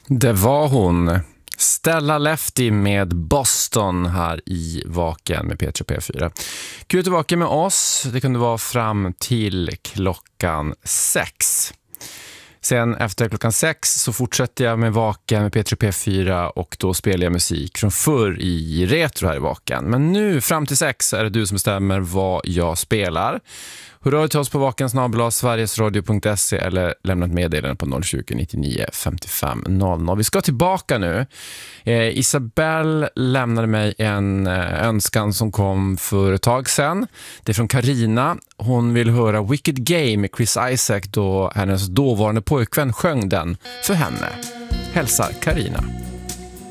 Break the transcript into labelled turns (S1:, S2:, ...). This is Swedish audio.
S1: Det var hon. Stella Lefty med Boston här i Vaken med P3 P4. Kul att du vaken med oss. Det kunde vara fram till klockan 6. Sen efter klockan 6 så fortsätter jag med Vaken med P3 P4 och då spelar jag musik från förr i retro här i Vaken. Men nu fram till 6 är det du som bestämmer vad jag spelar. Hör av dig till oss på vakensnabel@sverigesradio.se eller lämna ett meddelande på 020 99 55 00. Vi ska tillbaka nu. Isabelle lämnade mig en önskan som kom för ett tag sedan. Det är från Carina. Hon vill höra Wicked Game med Chris Isaak då hennes dåvarande pojkvän sjöng den för henne. Hälsar Carina.